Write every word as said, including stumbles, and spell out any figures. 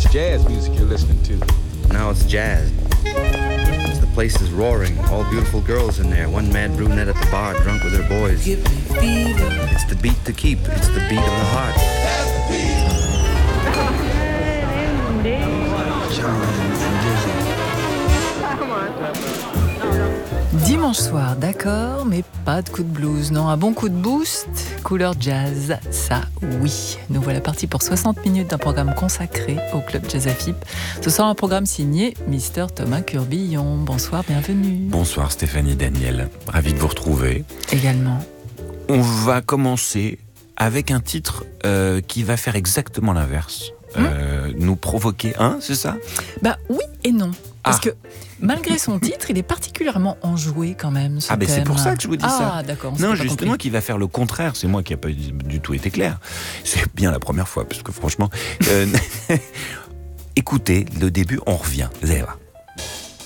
jazz music you're listening to. Now it's jazz. The place is roaring, all beautiful girls in there. One mad brunette at the bar, drunk with her boys. It's the beat to keep. It's the beat of the heart. Dimanche soir, d'accord, mais pas de coup de blues. Non, un bon coup de boost, couleur jazz, ça oui. Nous voilà partis pour soixante minutes d'un programme consacré au Club Jazz A F I P. Ce soir, un programme signé Mister Thomas Curbillon. Bonsoir, bienvenue. Bonsoir Stéphanie Daniel, ravi de vous retrouver. Également. On va commencer avec un titre euh, qui va faire exactement l'inverse. Euh, nous provoquer, hein, c'est ça ? Bah oui et non. Parce Ah. que malgré son titre, il est particulièrement enjoué quand même. Ce Ah ben thème. c'est pour ça que je vous dis ah, ça. Ah d'accord. on Non, s'était pas justement, compris. qui va faire le contraire. C'est moi qui n'ai pas du tout été clair. C'est bien la première fois, parce que franchement... euh, écoutez, le début, on revient. Vous allez voir.